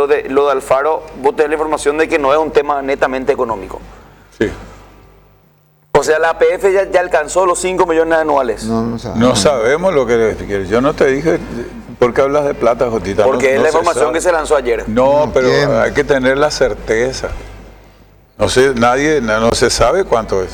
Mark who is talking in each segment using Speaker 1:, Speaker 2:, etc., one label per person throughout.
Speaker 1: lo de Alfaro, vos tenés la información de que no es un tema netamente económico.
Speaker 2: Sí.
Speaker 1: O sea, la APF ya alcanzó los 5 millones anuales.
Speaker 2: No sabemos lo que quieres. Yo no te dije, ¿por qué hablas de plata, Jotita?
Speaker 1: Porque es la información que se lanzó ayer.
Speaker 2: No, pero hay que tener la certeza. No sé, no se sabe cuánto es.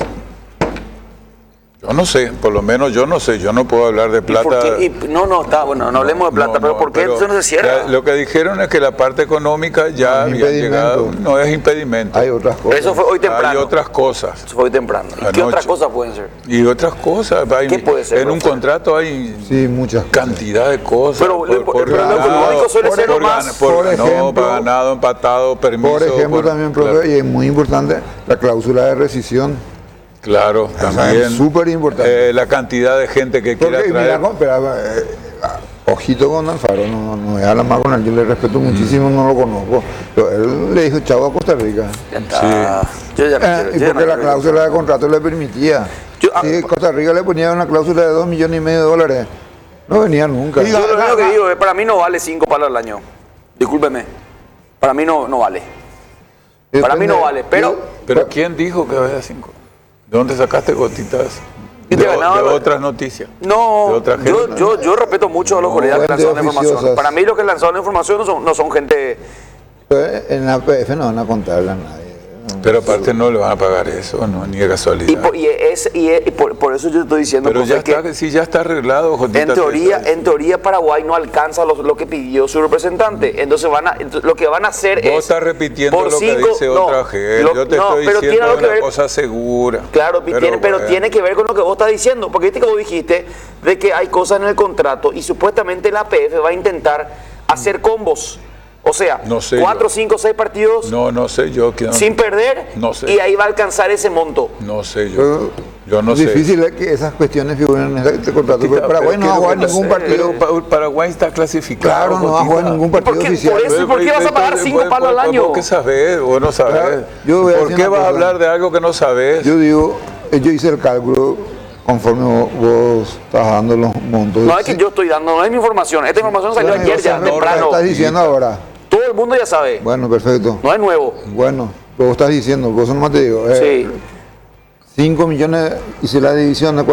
Speaker 2: Yo no sé, por lo menos yo no sé, yo no puedo hablar de plata.
Speaker 1: No, está bueno, no hablemos de plata, pero ¿por qué eso no se cierra?
Speaker 2: Lo que dijeron es que la parte económica ya había llegado, no es impedimento.
Speaker 3: Hay otras cosas.
Speaker 1: Eso fue hoy temprano.
Speaker 2: Hay otras cosas.
Speaker 1: Eso fue hoy temprano. ¿Y qué otras cosas pueden ser?
Speaker 2: Y otras cosas.
Speaker 1: ¿Qué puede ser?
Speaker 2: En un contrato hay
Speaker 3: muchas
Speaker 2: cantidad de cosas.
Speaker 1: Pero lo económico suele ser lo más.
Speaker 3: Por ejemplo,
Speaker 2: ganado, empatado, permiso.
Speaker 3: Por ejemplo, también, profe, y es muy importante, la cláusula de rescisión.
Speaker 2: Claro, también.
Speaker 3: Es súper importante.
Speaker 2: La cantidad de gente que quiera traer.
Speaker 3: Ojito con Alfaro, no voy a hablar más con él, yo le respeto muchísimo, no lo conozco. Pero él le dijo chavo a Costa Rica.
Speaker 1: Sí.
Speaker 3: Y porque la cláusula de contrato le permitía. Si Costa Rica le ponía una cláusula de $2,5 millones, no venía nunca.
Speaker 1: Yo lo único que digo es, para mí no vale 5 palos al año. Discúlpeme. Para mí no vale. Para mí no vale, pero
Speaker 2: ¿quién dijo que había 5? ¿De dónde sacaste gotitas?
Speaker 1: De
Speaker 2: otras noticias.
Speaker 1: No,
Speaker 2: de otra gente.
Speaker 1: yo respeto mucho a los colegas que lanzaron la información. Para mí los que lanzaron la información no son gente.
Speaker 3: En la APF no van a contarle a nadie.
Speaker 2: Pero aparte no le van a pagar eso, no, ni de casualidad.
Speaker 1: Y por eso yo estoy diciendo.
Speaker 2: Pero ya está arreglado, Jotita.
Speaker 1: En teoría Paraguay no alcanza lo que pidió su representante. Entonces lo que van a hacer es.
Speaker 2: Vos estás repitiendo lo que dice otra gente. Yo te estoy diciendo una cosa segura.
Speaker 1: Claro, pero tiene que ver con lo que vos estás diciendo. Porque vos dijiste de que hay cosas en el contrato y supuestamente la APF va a intentar hacer combos. O sea, 4, 5, 6 partidos
Speaker 2: no sé yo
Speaker 1: sin perder, y ahí va a alcanzar ese monto.
Speaker 2: No sé yo. Yo no sé.
Speaker 3: Es difícil que esas cuestiones figuren en este contrato. Pero Paraguay no va a jugar ningún partido.
Speaker 2: Paraguay está clasificado.
Speaker 3: Claro, no va a jugar ningún partido oficial.
Speaker 1: ¿Por qué vas a pagar 5 palos al año?
Speaker 2: ¿Por qué sabés? Vos no sabés. ¿Por qué vas a hablar de algo que no sabés?
Speaker 3: Yo hice el cálculo conforme vos estás dando los montos.
Speaker 1: No es que yo estoy dando, no es mi información. Esta información salió ayer ya, temprano.
Speaker 3: ¿Qué estás diciendo ahora?
Speaker 1: Todo el mundo ya sabe.
Speaker 3: Bueno, perfecto.
Speaker 1: No es nuevo.
Speaker 3: Bueno, vos estás diciendo, vos nomás te digo. 5 millones, hice la división de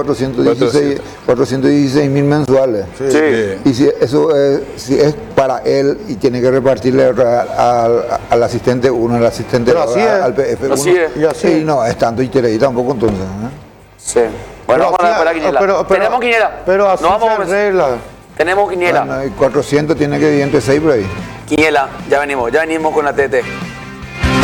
Speaker 3: 416 mil mensuales.
Speaker 1: Sí.
Speaker 3: Y si eso si es para él y tiene que repartirle al asistente uno, al asistente al PF uno. Sí, no, es tanto interés tampoco entonces.
Speaker 1: Sí. Bueno, vamos a ver quiniela. Tenemos quiniela.
Speaker 4: Pero así se arregla.
Speaker 1: Tenemos quiniela.
Speaker 3: Bueno, y 400 tiene que ir entre 6 por ahí.
Speaker 1: Quiniela, ya venimos con la TT.